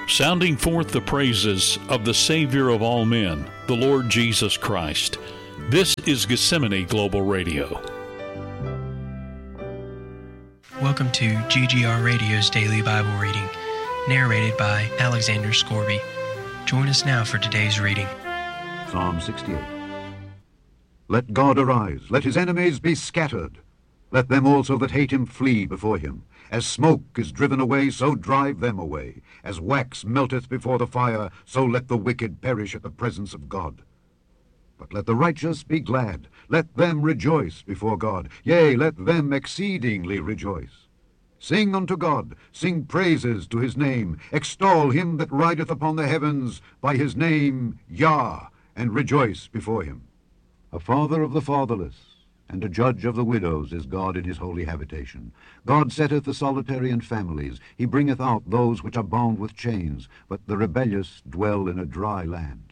sounding forth the praises of the Savior of all men, the Lord Jesus Christ. This is Gethsemane Global Radio. Welcome to GGR Radio's Daily Bible Reading, narrated by Alexander Scorby. Join us now for today's reading. Psalm 68. Let God arise, let his enemies be scattered. Let them also that hate him flee before him. As smoke is driven away, so drive them away. As wax melteth before the fire, so let the wicked perish at the presence of God. But let the righteous be glad, let them rejoice before God. Yea, let them exceedingly rejoice. Sing unto God, sing praises to his name. Extol him that rideth upon the heavens by his name, Yah, and rejoice before him. A father of the fatherless, and a judge of the widows is God in his holy habitation. God setteth the solitary in families. He bringeth out those which are bound with chains, but the rebellious dwell in a dry land.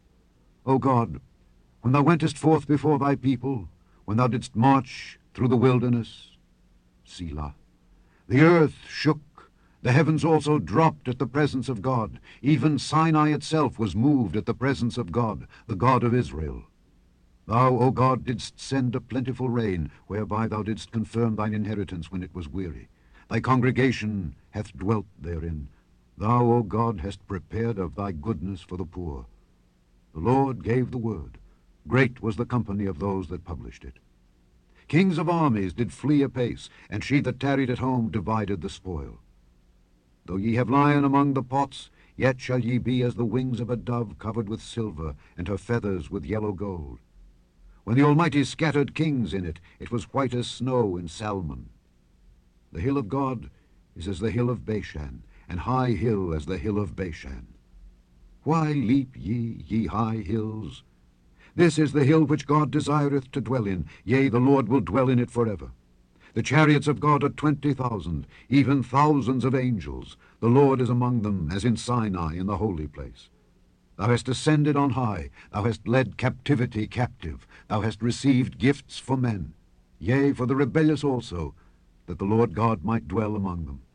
O God, when thou wentest forth before thy people, when thou didst march through the wilderness, Selah. The earth shook, the heavens also dropped at the presence of God. Even Sinai itself was moved at the presence of God, the God of Israel. Thou, O God, didst send a plentiful rain, whereby thou didst confirm thine inheritance when it was weary. Thy congregation hath dwelt therein. Thou, O God, hast prepared of thy goodness for the poor. The Lord gave the word. Great was the company of those that published it. Kings of armies did flee apace, and she that tarried at home divided the spoil. Though ye have lion among the pots, yet shall ye be as the wings of a dove covered with silver, and her feathers with yellow gold. When the Almighty scattered kings in it, it was white as snow in Salmon. The hill of God is as the hill of Bashan, and high hill as the hill of Bashan. Why leap ye, ye high hills? This is the hill which God desireth to dwell in, yea, the Lord will dwell in it forever. The chariots of God are 20,000, even thousands of angels. The Lord is among them, as in Sinai in the holy place. Thou hast ascended on high, thou hast led captivity captive, thou hast received gifts for men, yea, for the rebellious also, that the Lord God might dwell among them.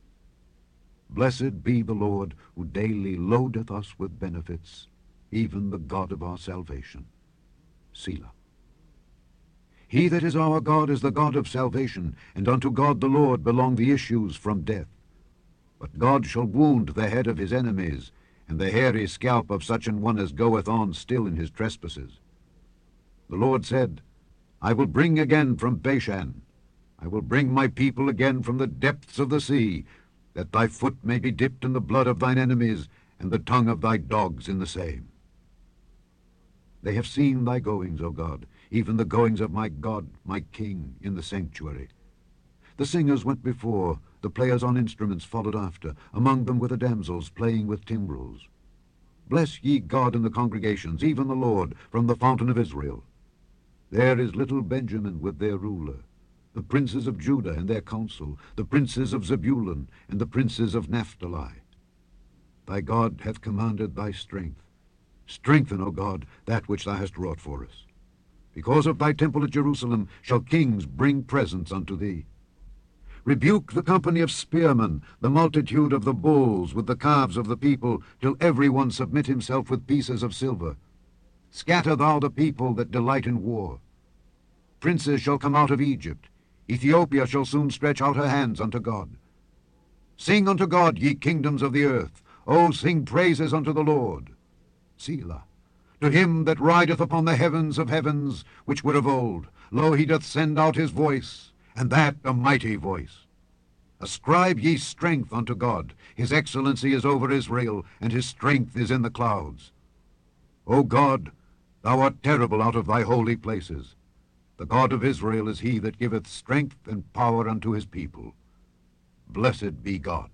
Blessed be the Lord, who daily loadeth us with benefits, even the God of our salvation. Selah. He that is our God is the God of salvation, and unto God the Lord belong the issues from death. But God shall wound the head of his enemies, and the hairy scalp of such an one as goeth on still in his trespasses. The Lord said, I will bring again from Bashan, I will bring my people again from the depths of the sea, that thy foot may be dipped in the blood of thine enemies, and the tongue of thy dogs in the same. They have seen thy goings, O God, even the goings of my God, my King, in the sanctuary. The singers went before, the players on instruments followed after, among them were the damsels playing with timbrels. Bless ye God in the congregations, even the Lord, from the fountain of Israel. There is little Benjamin with their ruler, the princes of Judah and their council, the princes of Zebulun and the princes of Naphtali. Thy God hath commanded thy strength. Strengthen, O God, that which thou hast wrought for us. Because of thy temple at Jerusalem shall kings bring presents unto thee. Rebuke the company of spearmen, the multitude of the bulls with the calves of the people, till every one submit himself with pieces of silver. Scatter thou the people that delight in war. Princes shall come out of Egypt. Ethiopia shall soon stretch out her hands unto God. Sing unto God, ye kingdoms of the earth. O sing praises unto the Lord. Selah. To him that rideth upon the heavens of heavens, which were of old. Lo, he doth send out his voice, and that a mighty voice. Ascribe ye strength unto God. His excellency is over Israel, and his strength is in the clouds. O God, thou art terrible out of thy holy places. The God of Israel is he that giveth strength and power unto his people. Blessed be God.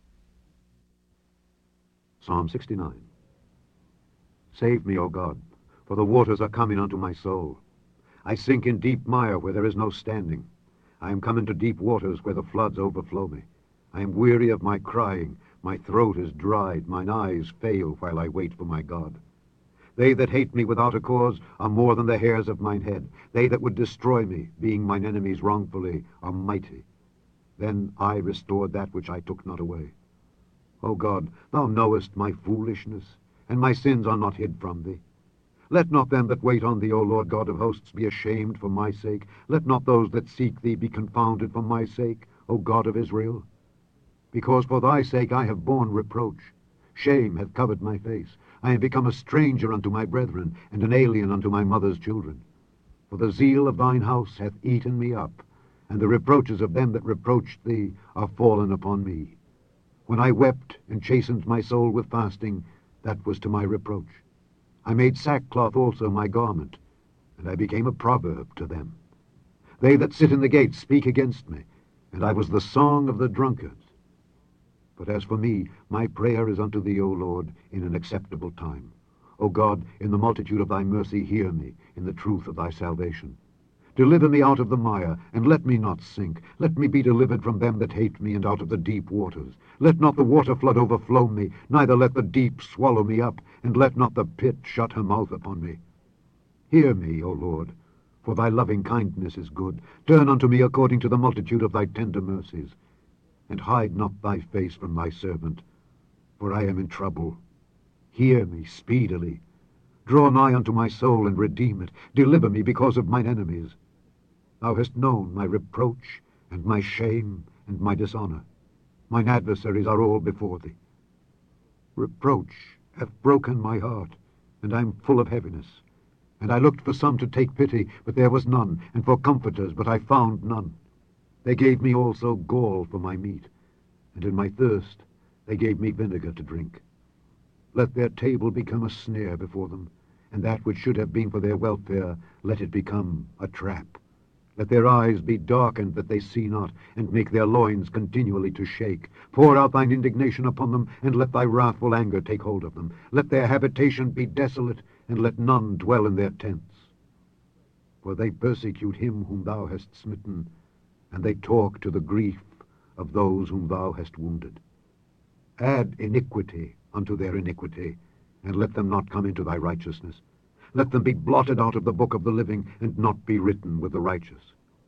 Psalm 69. Save me, O God, for the waters are coming unto my soul. I sink in deep mire where there is no standing. I am come into deep waters where the floods overflow me. I am weary of my crying. My throat is dried. Mine eyes fail while I wait for my God. They that hate me without a cause are more than the hairs of mine head. They that would destroy me, being mine enemies wrongfully, are mighty. Then I restored that which I took not away. O God, thou knowest my foolishness, and my sins are not hid from thee. Let not them that wait on thee, O Lord God of hosts, be ashamed for my sake. Let not those that seek thee be confounded for my sake, O God of Israel. Because for thy sake I have borne reproach. Shame hath covered my face. I am become a stranger unto my brethren, and an alien unto my mother's children. For the zeal of thine house hath eaten me up, and the reproaches of them that reproached thee are fallen upon me. When I wept and chastened my soul with fasting, that was to my reproach. I made sackcloth also my garment, and I became a proverb to them. They that sit in the gates speak against me, and I was the song of the drunkards. But as for me, my prayer is unto thee, O Lord, in an acceptable time. O God, in the multitude of thy mercy hear me, in the truth of thy salvation. Deliver me out of the mire, and let me not sink. Let me be delivered from them that hate me, and out of the deep waters. Let not the water flood overflow me, neither let the deep swallow me up, and let not the pit shut her mouth upon me. Hear me, O Lord, for thy loving kindness is good. Turn unto me according to the multitude of thy tender mercies, and hide not thy face from thy servant, for I am in trouble. Hear me speedily. Draw nigh unto my soul, and redeem it. Deliver me because of mine enemies. Thou hast known my reproach, and my shame, and my dishonor. Mine adversaries are all before thee. Reproach hath broken my heart, and I am full of heaviness. And I looked for some to take pity, but there was none, and for comforters, but I found none. They gave me also gall for my meat, and in my thirst they gave me vinegar to drink. Let their table become a snare before them, and that which should have been for their welfare, let it become a trap. Let their eyes be darkened that they see not, and make their loins continually to shake. Pour out thine indignation upon them, and let thy wrathful anger take hold of them. Let their habitation be desolate, and let none dwell in their tents. For they persecute him whom thou hast smitten, and they talk to the grief of those whom thou hast wounded. Add iniquity unto their iniquity, and let them not come into thy righteousness. Let them be blotted out of the book of the living, and not be written with the righteous.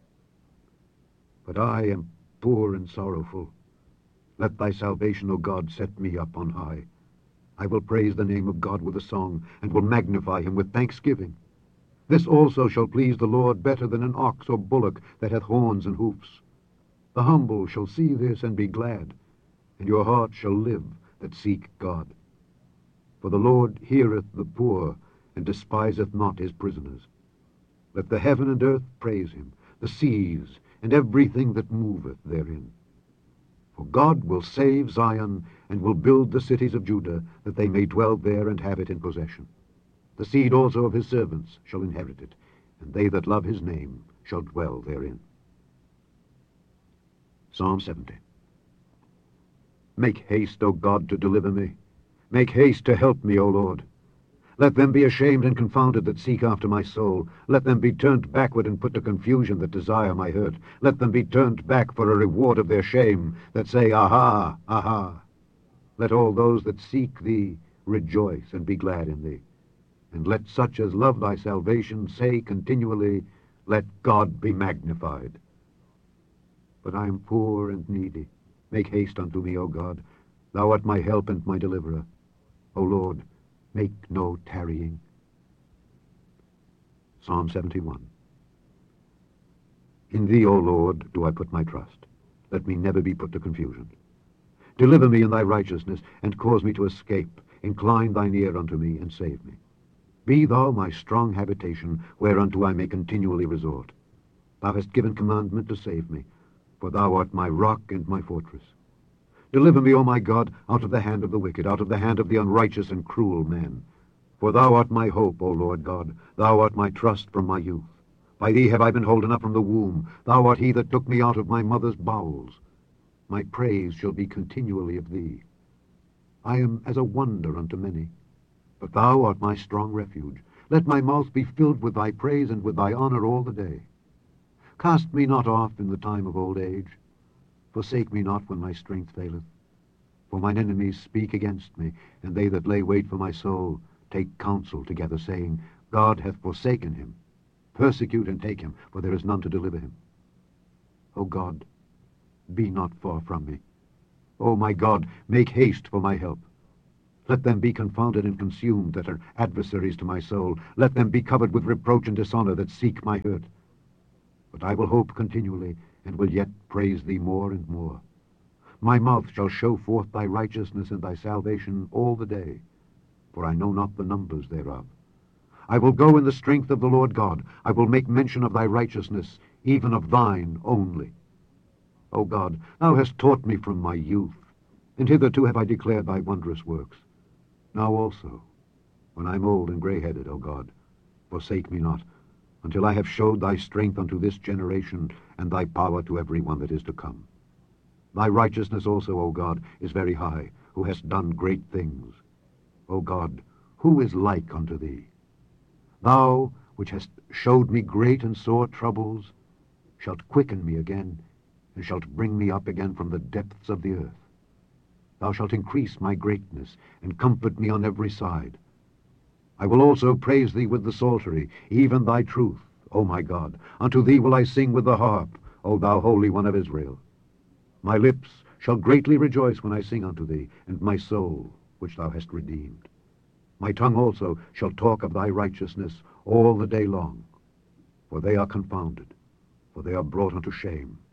But I am poor and sorrowful. Let thy salvation, O God, set me up on high. I will praise the name of God with a song, and will magnify him with thanksgiving. This also shall please the Lord better than an ox or bullock that hath horns and hoofs. The humble shall see this and be glad, and your heart shall live that seek God. For the Lord heareth the poor, and despiseth not his prisoners. Let the heaven and earth praise him, the seas, and everything that moveth therein. For God will save Zion, and will build the cities of Judah, that they may dwell there and have it in possession. The seed also of his servants shall inherit it, and they that love his name shall dwell therein. Psalm 70. Make haste, O God, to deliver me. Make haste to help me, O Lord. Let them be ashamed and confounded that seek after my soul. Let them be turned backward and put to confusion that desire my hurt. Let them be turned back for a reward of their shame, that say, Aha, aha. Let all those that seek thee rejoice and be glad in thee. And let such as love thy salvation say continually, Let God be magnified. But I am poor and needy. Make haste unto me, O God. Thou art my help and my deliverer. O Lord, make no tarrying. Psalm 71. In thee, O Lord, do I put my trust. Let me never be put to confusion. Deliver me in thy righteousness, and cause me to escape. Incline thine ear unto me, and save me. Be thou my strong habitation, whereunto I may continually resort. Thou hast given commandment to save me, for thou art my rock and my fortress. Deliver me, O my God, out of the hand of the wicked, out of the hand of the unrighteous and cruel men. For thou art my hope, O Lord God, thou art my trust from my youth. By thee have I been holden up from the womb. Thou art he that took me out of my mother's bowels. My praise shall be continually of thee. I am as a wonder unto many, but thou art my strong refuge. Let my mouth be filled with thy praise and with thy honor all the day. Cast me not off in the time of old age. Forsake me not when my strength faileth. For mine enemies speak against me, and they that lay wait for my soul take counsel together, saying, God hath forsaken him. Persecute and take him, for there is none to deliver him. O God, be not far from me. O my God, make haste for my help. Let them be confounded and consumed that are adversaries to my soul. Let them be covered with reproach and dishonor that seek my hurt. But I will hope continually, and will yet praise thee more and more. My mouth shall show forth thy righteousness and thy salvation all the day, for I know not the numbers thereof. I will go in the strength of the Lord God. I will make mention of thy righteousness, even of thine only. O God, thou hast taught me from my youth, and hitherto have I declared thy wondrous works. Now also, when I am old and grey-headed, O God, forsake me not, until I have showed thy strength unto this generation, and thy power to every one that is to come. Thy righteousness also, O God, is very high, who hast done great things. O God, who is like unto thee? Thou, which hast showed me great and sore troubles, shalt quicken me again, and shalt bring me up again from the depths of the earth. Thou shalt increase my greatness, and comfort me on every side. I will also praise thee with the psaltery, even thy truth, O my God. Unto thee will I sing with the harp, O thou Holy One of Israel. My lips shall greatly rejoice when I sing unto thee, and my soul, which thou hast redeemed. My tongue also shall talk of thy righteousness all the day long. For they are confounded, for they are brought unto shame.